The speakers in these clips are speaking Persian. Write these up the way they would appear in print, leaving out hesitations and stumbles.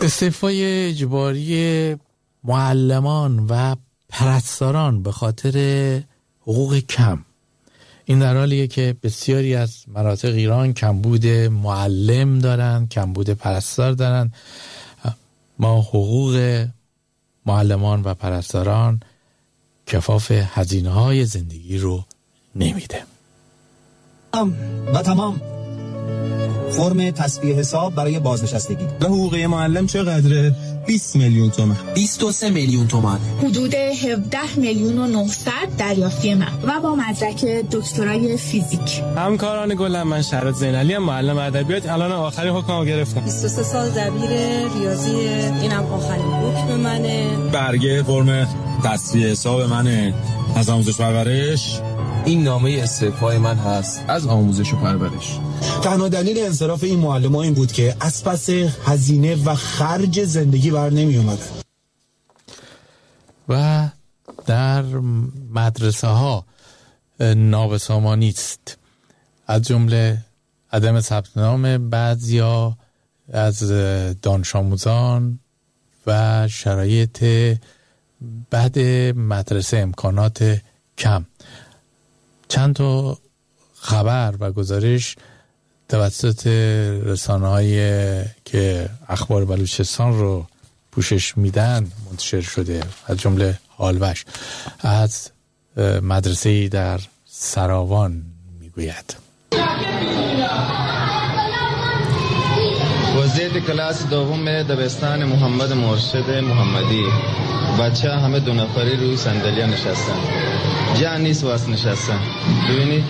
استعفای اجباری معلمان و پرستاران به خاطر حقوق کم، این در حالیه که بسیاری از مناطق ایران کمبود معلم دارن، کمبود پرستار دارن. ما حقوق معلمان و پرستاران کفاف هزینه‌های زندگی رو نمیده. و تمام فرم تسویه حساب برای بازنشستگی. به حقوق معلم چقدره؟ 20 میلیون تومان. 23 میلیون تومان. حدود 17 میلیون و 900 دریافتی من و با مدرک دکترای فیزیک. همکاران گلم، من شهرت زینعلی ام، معلم ادبیات، الان آخرین حکمو گرفتم. 23 سال دبیر ریاضی، اینم آخرین حکم منه. برگه فرم تسویه حساب منه از آموزش پرورش. این نامه استعفای من هست از آموزش و پرورش. تنها دلیل انصراف این معلم‌ها این بود که از پس هزینه و خرج زندگی بر نمی اومدن. و در مدرسه ها نابسامانی است، از جمله عدم ثبت نام بعضیا از دانش آموزان و شرایط بعد مدرسه، امکانات کم. چند تا خبر و گزارش توسط رسانه‌هایی که اخبار بلوچستان رو پوشش میدن منتشر شده، از جمله حالوش از مدرسه‌ای در سراوان میگوید. وضعیت کلاس دوم دبستان محمد مرشد محمدی، بچه همه 2 نفری روی صندلی نشستن، جا نیست واسه نشستن. ببینید.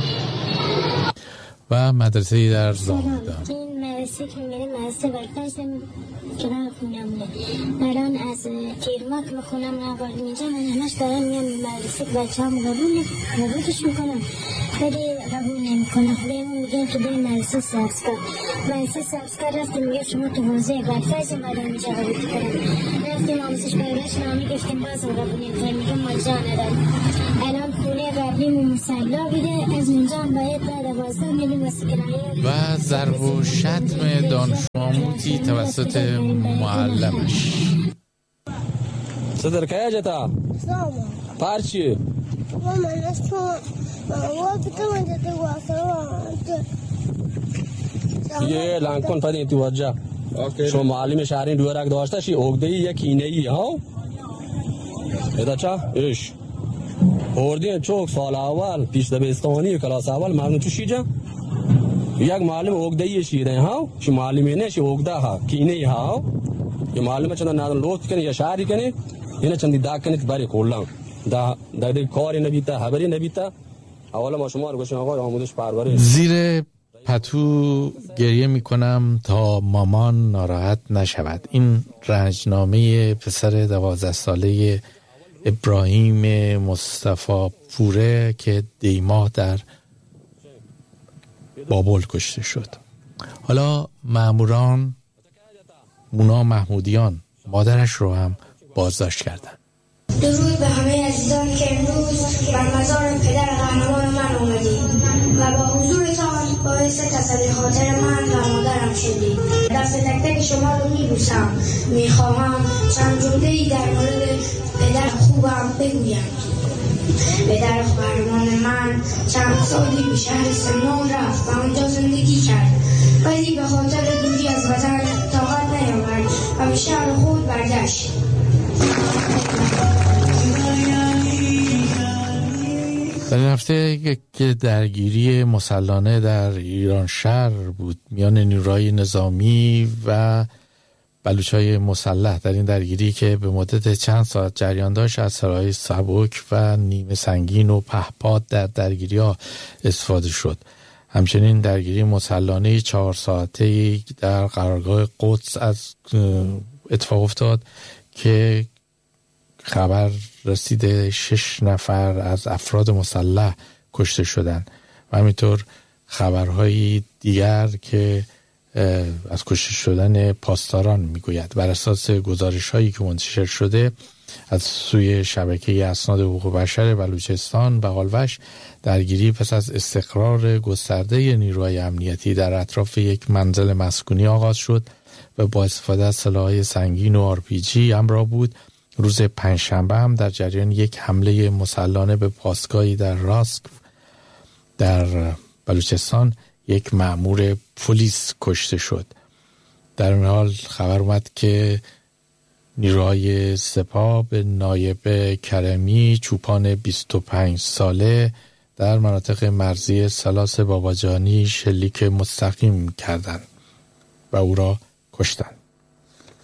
و مدرسه‌ای در زاهدان. این مدرسه که میریم مدرسه برفرستم کنار خونمونه. الان از تیرماک میخونم نوارد اینجا، من همش دارم میام مدرسه که بچه هم قبولش میکنم، ولی قبول نمیکنم. بهمون میگن که بریم مدرسه سبزکار. مدرسه سبزکار رفتیم میگه شما تو حوزه برفرست اومدن اینجا قبول کنم. رفتیم آموزش پرورش نامه گفتیم باز قبول نمیکنم، میگم ما جا نداریم. الان خونه قبلیمون مصلا بوده، از اونجا هم باید تا 12 میلیون واسه کرایه. و ضرب و شتم دانش آموزی توسط معلمش. صدر که جتا پارچی ماما نستو وقت من یه لانکن پدین تو وجه شما معلم شهرین دورک داشته شی عقده‌ای یک اینه‌ای ها ادا چا ایش اوردین چوک سال اول پیش دبستانی کلاس اول معلم تو شیجا یک معلم عقده‌ای شیره ها شی معلمی نه شی عقده ها کینه ها یه معلم چند نه لوت کنه یا شهری کنه اینا چندی دا کنه برای کلا دا کاری نبیتا خبری نبیتا اولا ما شما رو گوشن آقا آموزش پرورش. زیر پتو گریه میکنم تا مامان ناراحت نشود. این رنجنامه پسر 12 ساله ابراهیم مصطفی پوره که دیماه در بابل کشته شد. حالا ماموران مونا محمودیان مادرش رو هم بازداشت کردن. درود به همه عزیزان که امروز بر مزار پدر قهرمان من اومدید و با حضورتان باعث تسلی خاطر من و مادرم شدید. دست تک تک شما رو میبوسم. میخواهم چند جمله‌ای در مورد پدر خوبم بگویم. پدر قهرمان من چند سالی به شهر سمنان رفت و آنجا زندگی کرد، ولی به خاطر دوری از وطن طاقت نیاورد و به شهر خود برگشت. در این هفته که درگیری مسلحانه در ایران شهر بود میان نیروهای نظامی و بلوچ‌های مسلح، در این درگیری که به مدت چند ساعت جریان داشت از سلاح‌های سبک و نیمه سنگین و پهپاد در درگیری‌ها استفاده شد. همچنین درگیری مسلحانه 4 ساعته‌ای در قرارگاه قدس از اتفاق افتاد که خبر رسیده 6 نفر از افراد مسلح کشته شدند و همینطور خبرهای دیگر که از کشته شدن پاسداران میگوید. بر اساس گزارش هایی که منتشر شده از سوی شبکه اسناد حقوق بشر بلوچستان و حالوش، درگیری پس از استقرار گسترده نیروهای امنیتی در اطراف یک منزل مسکونی آغاز شد و با استفاده از سلاح‌های سنگین و RPG همراه بود. روز پنجشنبه هم در جریان یک حمله مسلحانه به پاسگاهی در راسک در بلوچستان یک مأمور پلیس کشته شد. در این حال خبر اومد که نیروهای سپاه به نایب کرمی چوپان 25 ساله در مناطق مرزی سلاس باباجانی شلیک مستقیم کردند و او را کشتند.